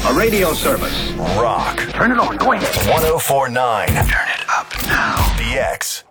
A radio service. Rock. Turn it on. Go ahead. 1049. Turn it up now. The X.